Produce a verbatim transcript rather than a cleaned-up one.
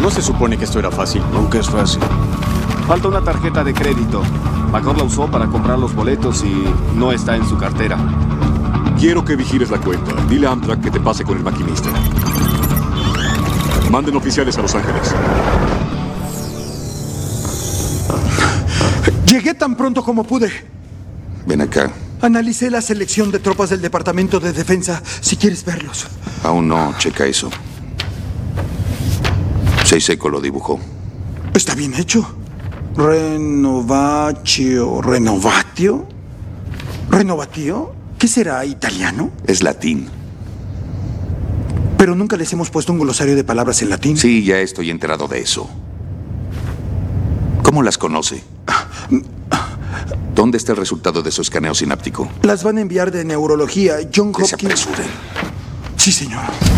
No se supone que esto era fácil. Nunca es fácil. Falta una tarjeta de crédito. Macor la usó para comprar los boletos y no está en su cartera. Quiero que vigiles la cuenta. Dile a Amtrak que te pase con el maquinista. Manden oficiales a Los Ángeles. Llegué tan pronto como pude. Ven acá. Analicé la selección de tropas del Departamento de Defensa, si quieres verlos. Aún no, checa eso. Seiseco lo dibujó. Está bien hecho. Renovatio. ¿Renovatio? ¿Renovatio? ¿Qué será, italiano? Es latín. Pero nunca les hemos puesto un glosario de palabras en latín. Sí, ya estoy enterado de eso. ¿Cómo las conoce? ¿Dónde está el resultado de su escaneo sináptico? Las van a enviar de neurología. John Que se Hopkins. apresuren. Sí, señor.